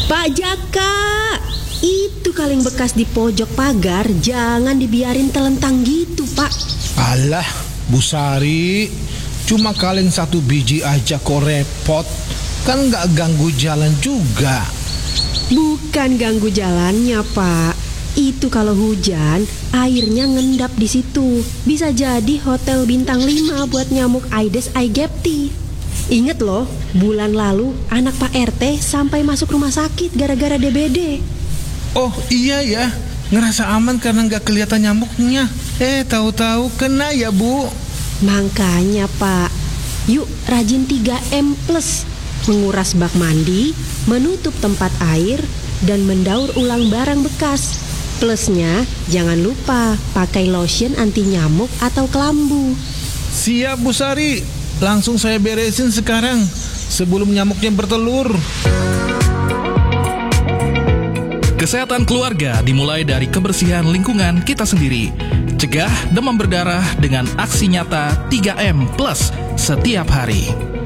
Pak Jaka, itu kaleng bekas di pojok pagar jangan dibiarin telentang gitu, Pak. Alah, Bu Sari, cuma kaleng 1 biji aja kok repot. Kan nggak ganggu jalan juga. Bukan ganggu jalannya, Pak. Itu kalau hujan, airnya ngendap di situ. Bisa jadi hotel bintang 5 buat nyamuk Aedes aegypti. Ingat loh, bulan lalu anak Pak RT sampai masuk rumah sakit gara-gara DBD. Oh iya ya, ngerasa aman karena nggak kelihatan nyamuknya. Tahu-tahu kena ya, Bu. Makanya, Pak, yuk rajin 3M+. Menguras bak mandi, menutup tempat air, dan mendaur ulang barang bekas. Plusnya, jangan lupa pakai lotion anti nyamuk atau kelambu. Siap, Bu Sari. Langsung saya beresin sekarang sebelum nyamuknya bertelur. Kesehatan keluarga dimulai dari kebersihan lingkungan kita sendiri. Cegah demam berdarah dengan aksi nyata 3M+ setiap hari.